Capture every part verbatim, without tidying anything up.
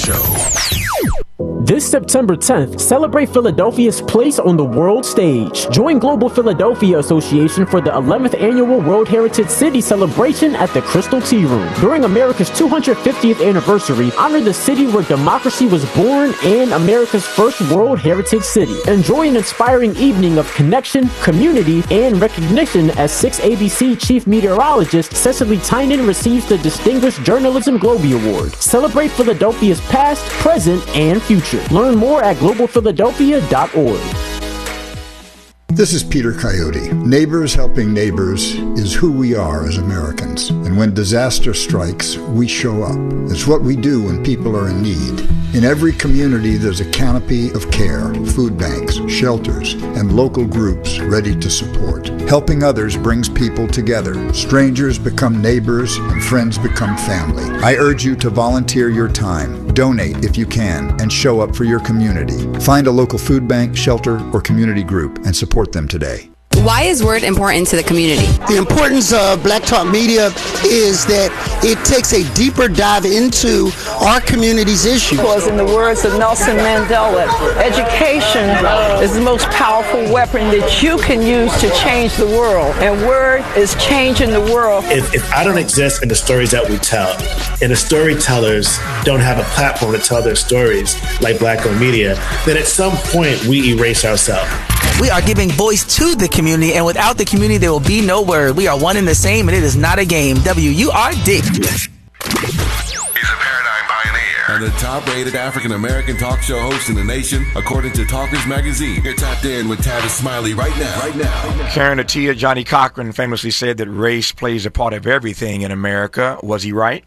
Show. This September tenth, celebrate Philadelphia's place on the world stage. Join Global Philadelphia Association for the eleventh Annual World Heritage City Celebration at the Crystal Tea Room. During America's two hundred fiftieth anniversary, honor the city where democracy was born and America's first World Heritage City. Enjoy an inspiring evening of connection, community, and recognition as six A B C Chief Meteorologist Cecily Tynan receives the Distinguished Journalism Globee Award. Celebrate Philadelphia's past, present, and future. Learn more at global philadelphia dot org. This is Peter Coyote. Neighbors helping neighbors is who we are as Americans. And when disaster strikes, we show up. It's what we do when people are in need. In every community, there's a canopy of care, food banks, shelters, and local groups ready to support. Helping others brings people together. Strangers become neighbors, and friends become family. I urge you to volunteer your time, donate if you can, and show up for your community. Find a local food bank, shelter, or community group and support them today. Why is Word important to the community? The importance of Black Talk Media is that it takes a deeper dive into our community's issues. Because in the words of Nelson Mandela, education is the most powerful weapon that you can use to change the world. And Word is changing the world. If, if I don't exist in the stories that we tell, and the storytellers don't have a platform to tell their stories like Black-owned media, then at some point we erase ourselves. We are giving voice to the community, and without the community, there will be no Word. We are one and the same, and it is not a game. W U R D. He's a paradigm pioneer and the top-rated African-American talk show host in the nation, according to Talkers Magazine. You're tapped in with Tavis Smiley right now. Right now. Karen Attiah, Johnny Cochran famously said that race plays a part of everything in America. Was he right?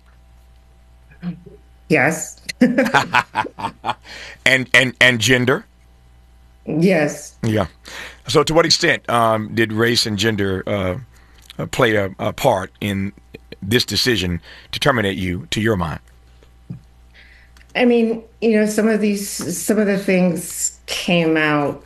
Yes. and and and gender. Yes. Yeah. So, to what extent um, did race and gender uh, uh, play a, a part in this decision to terminate you, to your mind? I mean, you know, some of these, some of the things came out,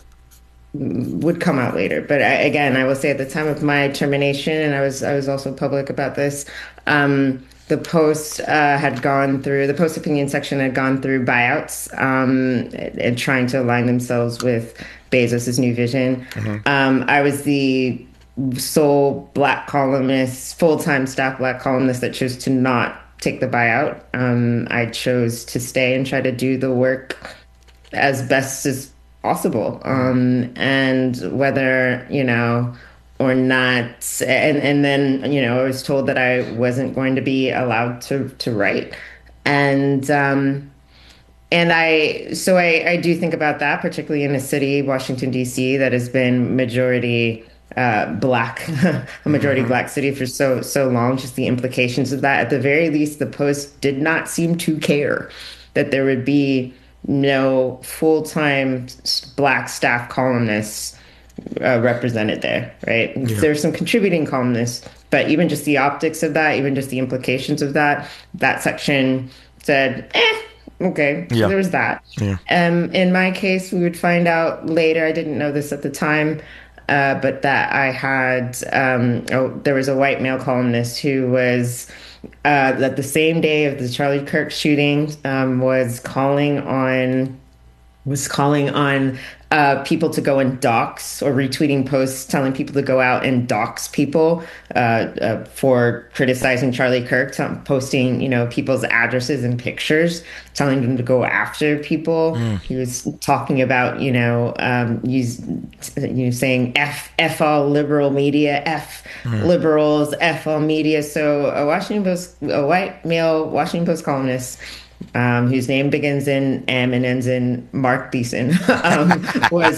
would come out later. But I, again, I will say at the time of my termination, and I was, I was also public about this. Um, The Post uh, had gone through, the Post opinion section had gone through buyouts um, and, and trying to align themselves with Bezos' new vision. Mm-hmm. Um, I was the sole Black columnist, full-time staff Black columnist that chose to not take the buyout. Um, I chose to stay and try to do the work as best as possible. Um, and whether, you know, or not. And, and then, you know, I was told that I wasn't going to be allowed to, to write. And, um, and I, so I, I do think about that, particularly in a city, Washington, D C, that has been majority uh, Black, a majority mm-hmm. Black city for so, so long, just the implications of that. At the very least, the Post did not seem to care that there would be no full-time Black staff columnists Uh, represented there, right? Yeah. There's some contributing columnists, but even just the optics of that, even just the implications of that, that section said, eh, okay, yeah. So there was that. Yeah. Um, in my case, we would find out later, I didn't know this at the time, uh, but that I had, um, oh, there was a white male columnist who was, uh, that the same day of the Charlie Kirk shooting, um, was calling on, was calling on Uh, people to go and dox, or retweeting posts telling people to go out and dox people uh, uh, for criticizing Charlie Kirk, t- posting, you know, people's addresses and pictures, telling them to go after people. Mm. He was talking about, you know, um, use, you know, saying F, F all liberal media, F mm. liberals, F all media. So a Washington Post, a white male Washington Post columnist, Um, whose name begins in M and ends in Mark Beeson, um, was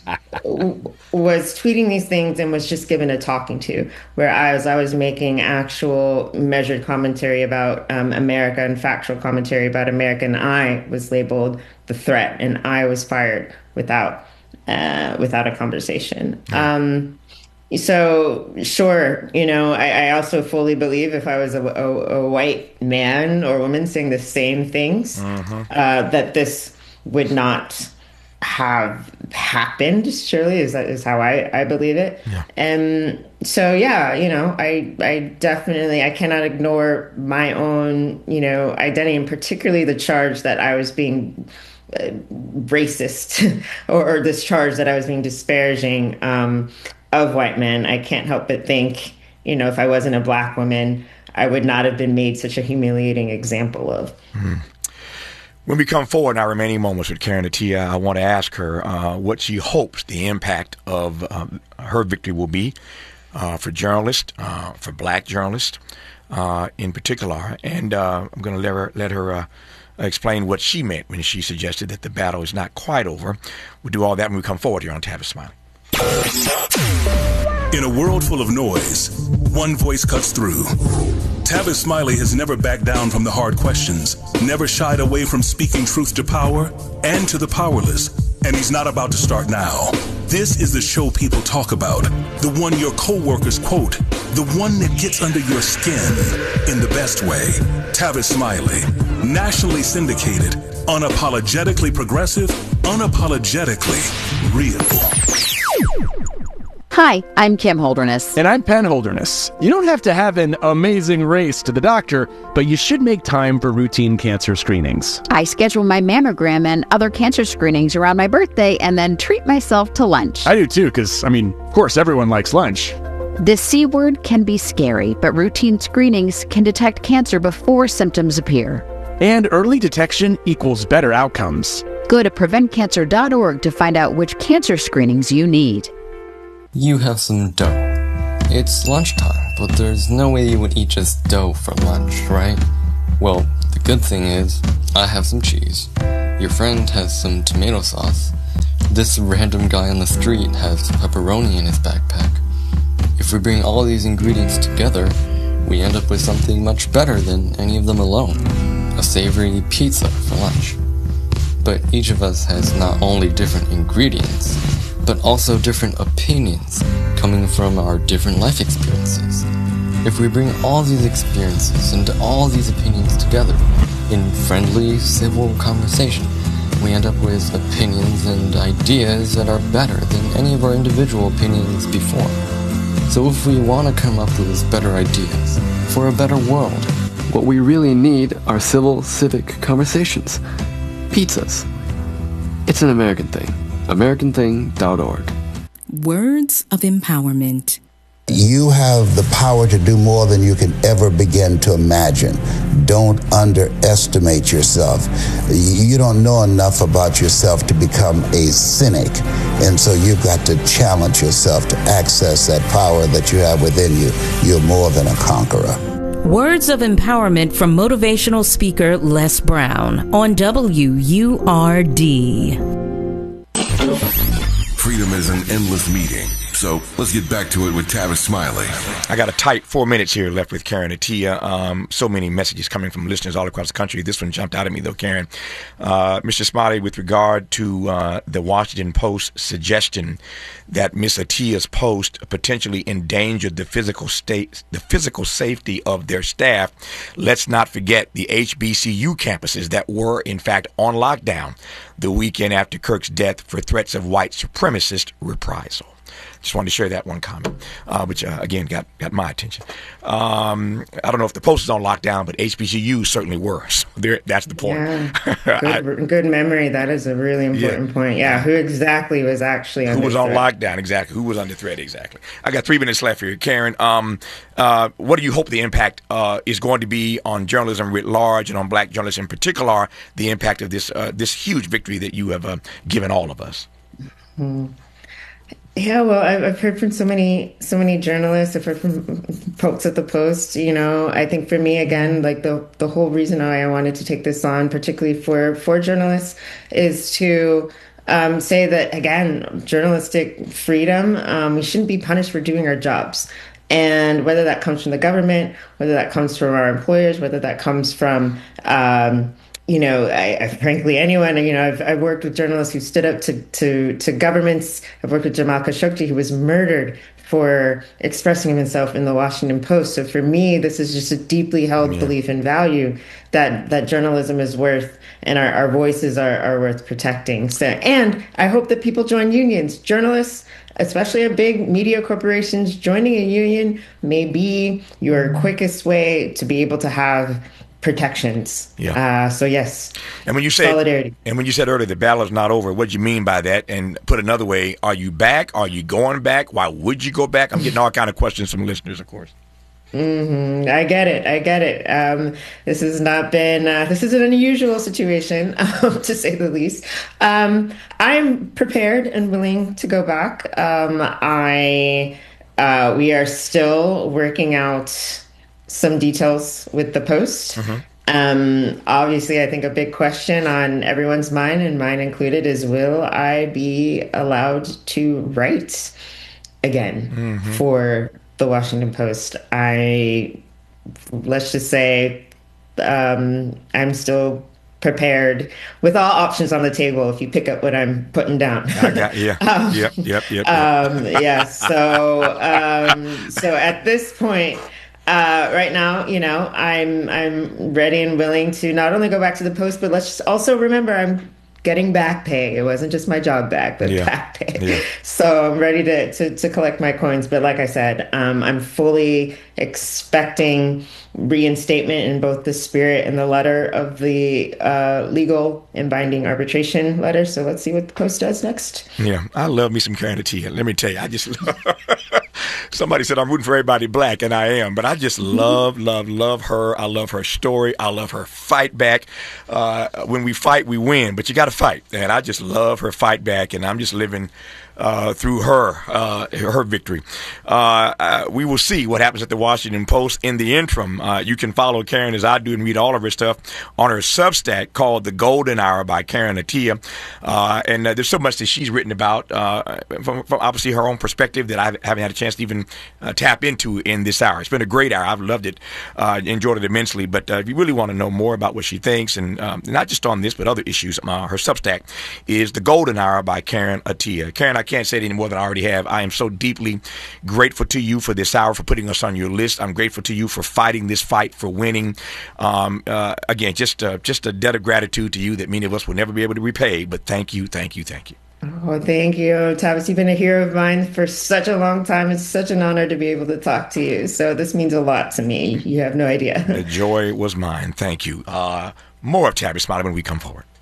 was tweeting these things and was just given a talking to. Whereas I was making actual measured commentary about um, America and factual commentary about America, and I was labeled the threat, and I was fired without uh, without a conversation. Um, So, sure, you know, I, I also fully believe if I was a, a, a white man or woman saying the same things, uh-huh. uh, that this would not have happened. Surely is that is how I, I believe it. Yeah. And so, yeah, you know, I I definitely I cannot ignore my own, you know, identity, and particularly the charge that I was being uh, racist or, or this charge that I was being disparaging um, of white men. I can't help but think, you know, if I wasn't a Black woman, I would not have been made such a humiliating example of. Mm-hmm. When we come forward in our remaining moments with Karen Attiah, I want to ask her uh, what she hopes the impact of um, her victory will be uh, for journalists, uh, for Black journalists uh, in particular. And uh, I'm going to let her, let her uh, explain what she meant when she suggested that the battle is not quite over. We'll do all that when we come forward here on Tavis Smiley. In a world full of noise, one voice cuts through. Tavis Smiley has never backed down from the hard questions, never shied away from speaking truth to power and to the powerless, and he's not about to start now. This is the show people talk about, the one your co-workers quote, the one that gets under your skin in the best way. Tavis Smiley, nationally syndicated, unapologetically progressive, unapologetically real. Hi, I'm Kim Holderness. And I'm Penn Holderness. You don't have to have an amazing race to the doctor, but you should make time for routine cancer screenings. I schedule my mammogram and other cancer screenings around my birthday and then treat myself to lunch. I do too, because, I mean, of course, everyone likes lunch. The C word can be scary, but routine screenings can detect cancer before symptoms appear. And early detection equals better outcomes. Go to prevent cancer dot org to find out which cancer screenings you need. You have some dough. It's lunchtime, but there's no way you would eat just dough for lunch, right? Well, the good thing is, I have some cheese. Your friend has some tomato sauce. This random guy on the street has pepperoni in his backpack. If we bring all these ingredients together, we end up with something much better than any of them alone. A savory pizza for lunch. But each of us has not only different ingredients, but also different opinions coming from our different life experiences. If we bring all these experiences and all these opinions together in friendly, civil conversation, we end up with opinions and ideas that are better than any of our individual opinions before. So if we want to come up with better ideas for a better world, what we really need are civil, civic conversations. Pizzas. It's an American thing. American thing dot org. Words of empowerment. You have the power to do more than you can ever begin to imagine. Don't underestimate yourself. You don't know enough about yourself to become a cynic. And so you've got to challenge yourself to access that power that you have within you. You're more than a conqueror. Words of empowerment from motivational speaker Les Brown on W U R D. Freedom is an endless meeting. So let's get back to it with Tavis Smiley. I got a tight four minutes here left with Karen Attiah. Um, so many messages coming from listeners all across the country. This one jumped out at me, though, Karen. Uh, Mister Smiley, with regard to uh, the Washington Post suggestion that Miss Attiah's post potentially endangered the physical state, the physical safety of their staff, let's not forget the H B C U campuses that were, in fact, on lockdown the weekend after Kirk's death for threats of white supremacist reprisal. Just wanted to share that one comment, uh, which, uh, again, got, got my attention. Um, I don't know if the Post is on lockdown, but H B C Us certainly were. So there, that's the point. Yeah. Good, I, good memory. That is a really important yeah. point. Yeah, who exactly was actually under Who was threat? on lockdown, exactly. Who was under threat, exactly. I got three minutes left here. Karen, um, uh, what do you hope the impact uh, is going to be on journalism writ large and on Black journalists in particular, the impact of this uh, this huge victory that you have uh, given all of us? Hmm. Yeah, well, I've heard from so many, so many journalists. I've heard from folks at the Post. You know, I think for me, again, like the the whole reason why I wanted to take this on, particularly for for journalists, is to um, say that again, journalistic freedom. Um, we shouldn't be punished for doing our jobs, and whether that comes from the government, whether that comes from our employers, whether that comes from um, you know, I, I frankly, anyone, you know, I've, I've worked with journalists who stood up to, to, to governments. I've worked with Jamal Khashoggi, who was murdered for expressing himself in the Washington Post. So for me, this is just a deeply held yeah. belief and value that, that journalism is worth and our, our voices are, are worth protecting. So, and I hope that people join unions. Journalists, especially at big media corporations, joining a union may be your quickest way to be able to have protections. Yeah. Uh, so yes. And when you say solidarity, and when you said earlier the battle is not over, what do you mean by that? And put another way, are you back? Are you going back? Why would you go back? I'm getting all kind of questions from listeners, of course. Mm-hmm. I get it. I get it. Um, this has not been, uh, this is an unusual situation, um, to say the least. Um, I'm prepared and willing to go back. Um, I, uh, we are still working out some details with the Post. Mm-hmm. Um, obviously, I think a big question on everyone's mind, and mine included, is will I be allowed to write again mm-hmm. for the Washington Post? I, let's just say, um, I'm still prepared with all options on the table if you pick up what I'm putting down. I got, yeah. um, yep, yep, yep. yep. Um, yeah, so, um, so at this point, Uh, right now, you know, I'm I'm ready and willing to not only go back to the Post, but let's just also remember I'm getting back pay. It wasn't just my job back, but yeah. back pay. Yeah. So I'm ready to, to, to collect my coins. But like I said, um, I'm fully expecting reinstatement in both the spirit and the letter of the uh, legal and binding arbitration letter. So let's see what the Post does next. Yeah, I love me some Karen Attiah. Let me tell you, I just love somebody said I'm rooting for everybody black, and I am. But I just love, love, love her. I love her story. I love her fight back. Uh, when we fight, we win. But you got to fight. And I just love her fight back, and I'm just living uh, through her, uh, her victory. Uh, uh, we will see what happens at the Washington Post. In the interim, uh, you can follow Karen as I do and read all of her stuff on her Substack called The Golden Hour by Karen Attiah. Uh, and uh, there's so much that she's written about uh, from, from obviously her own perspective that I haven't had a chance to even uh, tap into in this hour. It's been a great hour. I've loved it, uh, enjoyed it immensely. But uh, if you really want to know more about what she thinks, and um, not just on this, but other issues, uh, her Substack is The Golden Hour by Karen Attiah. Karen, I can't say it any more than I already have. I am so deeply grateful to you for this hour, for putting us on your list. I'm grateful to you for fighting this fight, for winning. Um, uh, again, just uh, just a debt of gratitude to you that many of us will never be able to repay. But thank you, thank you, thank you. Oh, thank you, Tavis. You've been a hero of mine for such a long time. It's such an honor to be able to talk to you. So this means a lot to me. You have no idea. The joy was mine. Thank you. Uh, more of Tavis Smiley when we come forward.